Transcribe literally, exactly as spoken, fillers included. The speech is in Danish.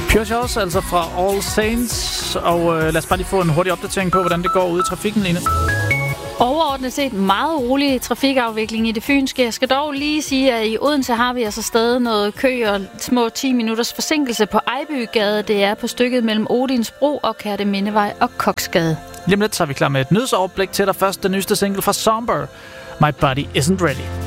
Pure Shows, altså fra All Saints. Og øh, lad os bare lige få en hurtig opdatering på, hvordan det går ude i trafikken, Line. Overordnet set meget rolig trafikafvikling i det fynske. Jeg skal dog lige sige, at i Odense har vi altså stadig noget kø og små ti minutters forsinkelse på Ejbygade. Det er på stykket mellem Odinsbro og Kærtemindevej og Koksgade. Lige om lidt så er vi klar med et nyhedsoverblik til dig. Først den nyeste single fra Somber, My Body Isn't Ready.